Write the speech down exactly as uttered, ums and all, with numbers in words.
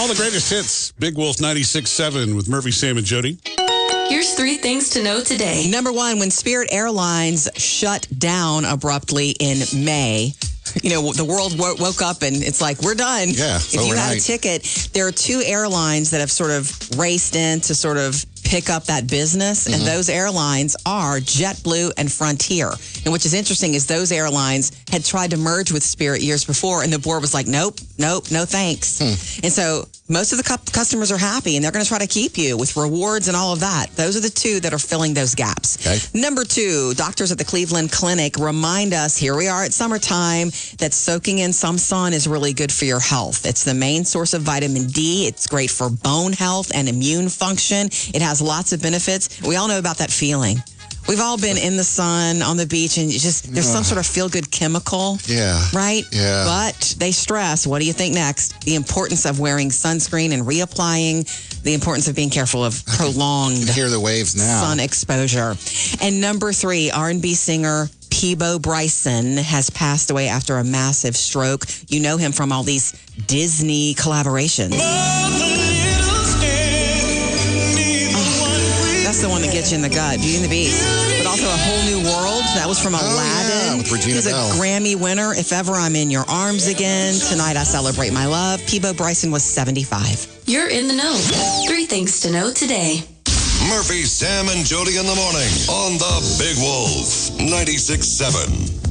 All the greatest hits. Big Wolf ninety-six point seven with Murphy, Sam, and Jody. Here's three things to know today. Number one, when Spirit Airlines shut down abruptly in May, you know, the world w- woke up and it's like, we're done. Yeah, if you had a ticket, there are two airlines that have sort of raced in to sort of pick up that business. Mm-hmm. And those airlines are JetBlue and Frontier. And which is interesting is those airlines had tried to merge with Spirit years before. And the board was like, nope, nope, no thanks. Hmm. And so most of the cu- customers are happy and they're going to try to keep you with rewards and all of that. Those are the two that are filling those gaps. Okay. Number two, doctors at the Cleveland Clinic remind us, here we are at summertime, that soaking in some sun is really good for your health. It's the main source of vitamin D. It's great for bone health and immune function. It has lots of benefits. We all know about that feeling. We've all been in the sun, on the beach, and just there's some sort of feel-good chemical. Yeah. Right? Yeah. But they stress, what do you think next? The importance of wearing sunscreen and reapplying, the importance of being careful of prolonged I can hear the waves now. sun exposure. And number three, R and B singer Peabo Bryson has passed away after a massive stroke. You know him from all these Disney collaborations. That's the one that gets you in the gut, Beauty and the Beast. But also A Whole New World. That was from Aladdin. Oh, yeah, with Regina He's a Bell. Grammy winner. If Ever I'm in Your Arms Again. Tonight I Celebrate My Love. Peabo Bryson was seventy-five. You're in the know. Three things to know today. Murphy, Sam, and Jody in the morning on the Big Wolf ninety-six point seven.